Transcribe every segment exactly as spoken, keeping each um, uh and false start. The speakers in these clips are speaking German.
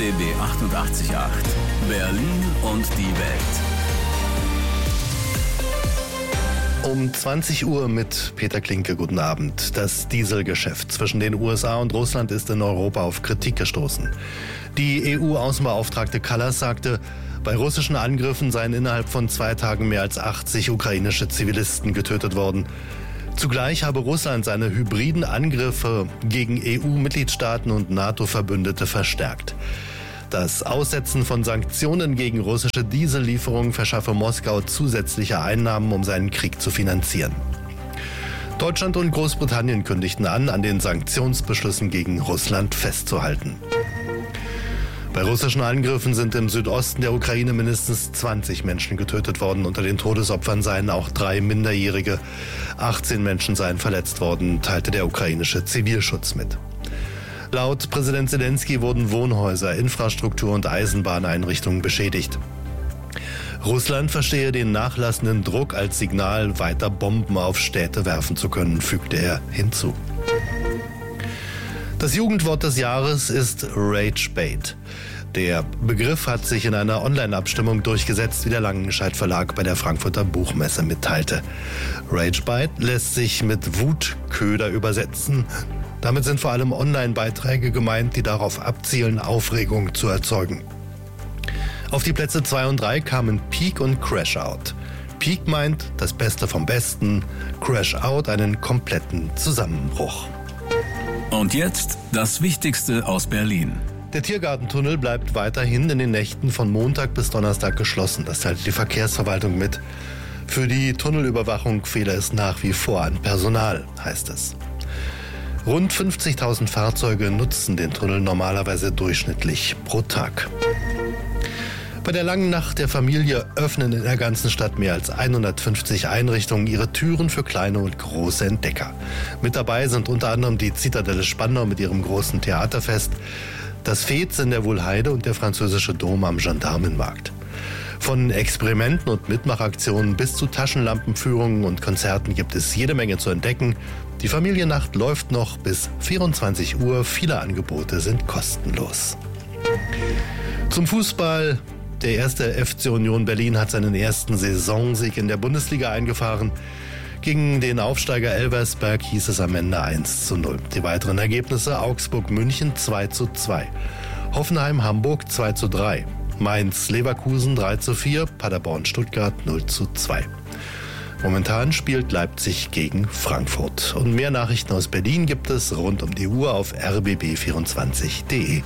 B B achtundachtzig Komma acht. Berlin und die Welt. Um zwanzig Uhr mit Peter Klinke. Guten Abend. Das Dieselgeschäft zwischen den U S A und Russland ist in Europa auf Kritik gestoßen. Die E U-Außenbeauftragte Kallas sagte, bei russischen Angriffen seien innerhalb von zwei Tagen mehr als achtzig ukrainische Zivilisten getötet worden. Zugleich habe Russland seine hybriden Angriffe gegen E U-Mitgliedstaaten und NATO-Verbündete verstärkt. Das Aussetzen von Sanktionen gegen russische Diesellieferungen verschaffe Moskau zusätzliche Einnahmen, um seinen Krieg zu finanzieren. Deutschland und Großbritannien kündigten an, an den Sanktionsbeschlüssen gegen Russland festzuhalten. Bei russischen Angriffen sind im Südosten der Ukraine mindestens zwanzig Menschen getötet worden. Unter den Todesopfern seien auch drei Minderjährige. achtzehn Menschen seien verletzt worden, teilte der ukrainische Zivilschutz mit. Laut Präsident Selenskyj wurden Wohnhäuser, Infrastruktur und Eisenbahneinrichtungen beschädigt. Russland verstehe den nachlassenden Druck als Signal, weiter Bomben auf Städte werfen zu können, fügte er hinzu. Das Jugendwort des Jahres ist Ragebait. Der Begriff hat sich in einer Online-Abstimmung durchgesetzt, wie der Langenscheidt Verlag bei der Frankfurter Buchmesse mitteilte. Ragebait lässt sich mit Wutköder übersetzen. Damit sind vor allem Online-Beiträge gemeint, die darauf abzielen, Aufregung zu erzeugen. Auf die Plätze zwei und drei kamen Peak und Crash Out. Peak meint das Beste vom Besten, Crash Out einen kompletten Zusammenbruch. Und jetzt das Wichtigste aus Berlin. Der Tiergartentunnel bleibt weiterhin in den Nächten von Montag bis Donnerstag geschlossen. Das teilt die Verkehrsverwaltung mit. Für die Tunnelüberwachung fehle es nach wie vor an Personal, heißt es. Rund fünfzigtausend Fahrzeuge nutzen den Tunnel normalerweise durchschnittlich pro Tag. Bei der langen Nacht der Familie öffnen in der ganzen Stadt mehr als hundertfünfzig Einrichtungen ihre Türen für kleine und große Entdecker. Mit dabei sind unter anderem die Zitadelle Spandau mit ihrem großen Theaterfest, das Fez in der Wohlheide und der französische Dom am Gendarmenmarkt. Von Experimenten und Mitmachaktionen bis zu Taschenlampenführungen und Konzerten gibt es jede Menge zu entdecken. Die Familiennacht läuft noch bis vierundzwanzig Uhr. Viele Angebote sind kostenlos. Zum Fußball. Der erste F C Union Berlin hat seinen ersten Saisonsieg in der Bundesliga eingefahren. Gegen den Aufsteiger Elversberg hieß es am Ende eins zu null. Die weiteren Ergebnisse: Augsburg-München zwei zu zwei, Hoffenheim-Hamburg zwei zu drei, Mainz-Leverkusen drei zu vier, Paderborn-Stuttgart null zu zwei. Momentan spielt Leipzig gegen Frankfurt. Und mehr Nachrichten aus Berlin gibt es rund um die Uhr auf r b b vierundzwanzig punkt d e.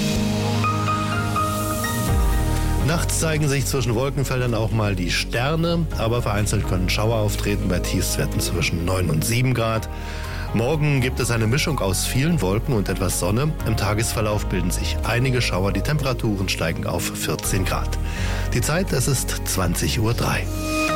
Nachts zeigen sich zwischen Wolkenfeldern auch mal die Sterne, aber vereinzelt können Schauer auftreten bei Tiefstwerten zwischen neun und sieben Grad. Morgen gibt es eine Mischung aus vielen Wolken und etwas Sonne. Im Tagesverlauf bilden sich einige Schauer, die Temperaturen steigen auf vierzehn Grad. Die Zeit, es ist zwanzig Uhr drei.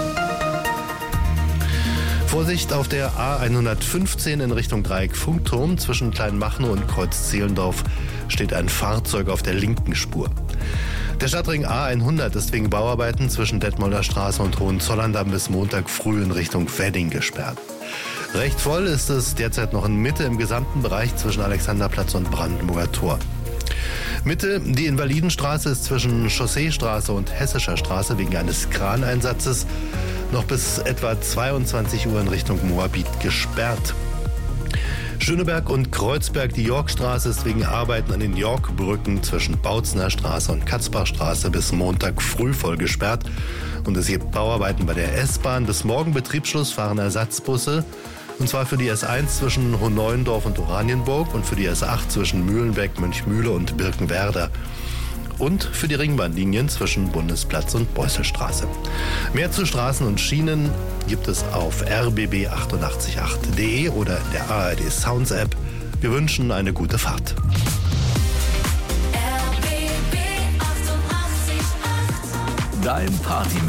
Vorsicht auf der A hundertfünfzehn in Richtung Dreieck Funkturm. Zwischen Kleinmachnow und Kreuz Zehlendorf steht ein Fahrzeug auf der linken Spur. Der Stadtring A hundert ist wegen Bauarbeiten zwischen Detmolder Straße und Hohenzollern bis Montag früh in Richtung Wedding gesperrt. Recht voll ist es derzeit noch in Mitte im gesamten Bereich zwischen Alexanderplatz und Brandenburger Tor. Mitte, die Invalidenstraße ist zwischen Chausseestraße und Hessischer Straße wegen eines Kraneinsatzes noch bis etwa zweiundzwanzig Uhr in Richtung Moabit gesperrt. Schöneberg und Kreuzberg, die Yorkstraße ist wegen Arbeiten an den Yorkbrücken zwischen Bautzener Straße und Katzbachstraße bis Montag früh voll gesperrt. Und es gibt Bauarbeiten bei der S-Bahn. Bis morgen Betriebsschluss fahren Ersatzbusse. Und zwar für die S eins zwischen Hohneuendorf und Oranienburg und für die S acht zwischen Mühlenbeck, Mönchmühle und Birkenwerder. Und für die Ringbahnlinien zwischen Bundesplatz und Beusselstraße. Mehr zu Straßen und Schienen gibt es auf r b b achtundachtzig Komma acht punkt d e oder in der A R D Sounds App. Wir wünschen eine gute Fahrt. Dein Party